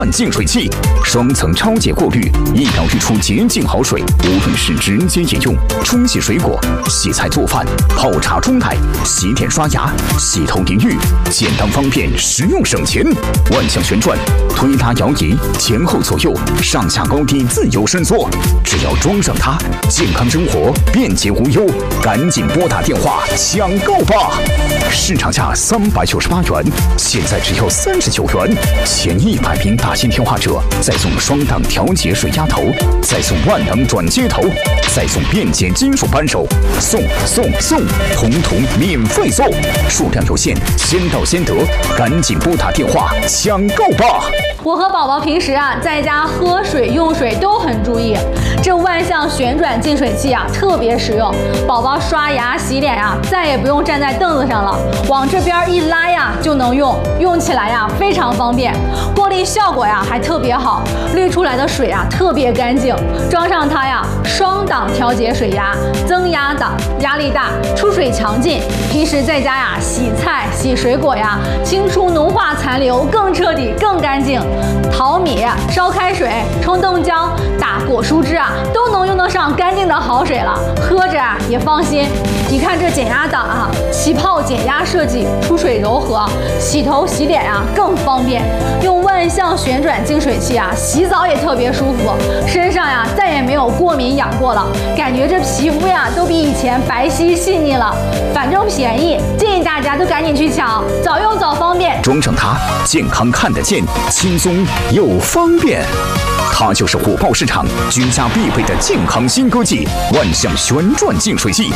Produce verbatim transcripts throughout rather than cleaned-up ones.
净水器，双层超洁过滤，一秒滤出洁净好水。无论是直接饮用、冲洗水果、洗菜做饭、泡茶冲奶、洗脸刷牙、洗头淋浴，简单方便，实用省钱。万向旋转，推拉摇移，前后左右、上下高低自由伸缩。只要装上它，健康生活便捷无忧。赶紧拨打电话抢购吧！市场价三百九十八元，现在只要三十九元。前一百名打进电话者再送双档调节水压头，再送万能转接头，再送便捷金属扳手，送送送，统统免费送！数量有限，先到先得，赶紧拨打电话抢购吧！ 我和宝宝平时啊，在家喝水用水都很注意，这万向旋转净水器啊特别实用，宝宝刷牙洗脸呀、啊，再也不用站在凳子上了，往这边一拉呀就能用，用起来呀非常方便，过滤效果呀还特别好，滤出来的水啊特别干净。装上它呀，双档调节水压，增压档，压力大，出水强劲。平时在家呀洗菜洗水果呀，清除浓化残留更彻底更干净。淘米、烧开水、冲冻浆、打果蔬汁啊，都能用得上干净的好水了，喝着啊也放心。你看这减压档啊，起泡减压设计，出水柔和，洗头洗脸啊更方便。用万向旋转净水器啊，洗澡也特别舒服，身上呀再也没有过敏痒过了，感觉这皮肤呀都比以前白皙细腻了。反正便宜，建议大家都赶紧去抢，早用早方便。 装上它，健康看得见，轻松又方便。它就是火爆市场居家必备的健康新科技——万向旋转净水器。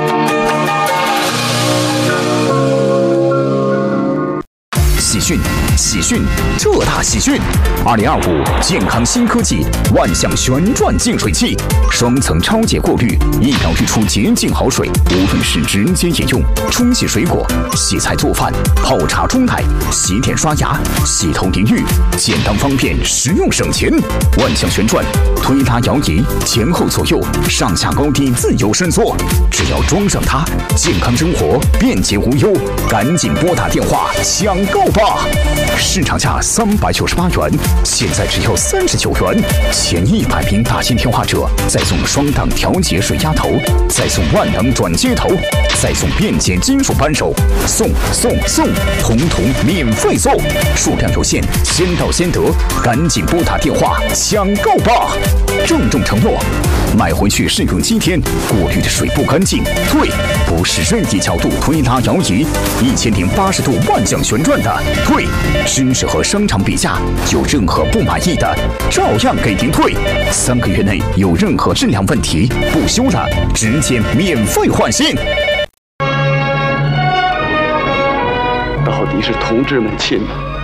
喜讯！喜讯！特大喜讯！二零二五健康新科技万向旋转净水器，双层超洁过滤，一秒滤出洁净好水。无论是直接饮用、冲洗水果、洗菜做饭、泡茶冲奶、洗脸刷牙、洗头淋浴，简单方便，实用省钱。万向旋转，推拉摇移，前后左右、上下高低自由伸缩。只要装上它，健康生活便捷无忧。赶紧拨打电话抢购吧！市场价三百九十八元，现在只要三十九元。前一百名打进电话者再送双档调节水压头，再送万能转接头，再送便捷金属扳手，送送送，统统免费送！数量有限，先到先得，赶紧拨打电话抢购吧！郑重承诺，买回去试用七天，过滤的水不干净退，不是任意角度推拉摇移，一千零八十度万向旋转的退，真实和商场比价，有任何不满意的，照样给您退。三个月内有任何质量问题，不修了，直接免费换新。 到底是同志们亲，